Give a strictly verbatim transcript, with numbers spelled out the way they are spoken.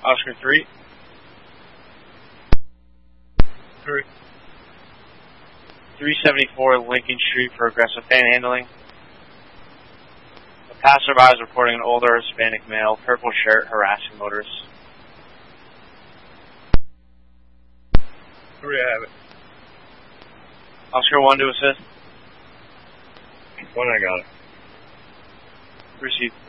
Oscar three. Three. three seventy-four Lincoln Street for aggressive panhandling. A passerby is reporting an older Hispanic male, purple shirt, harassing motorists. Three, I have it. Oscar one to assist. One, I got it. Received.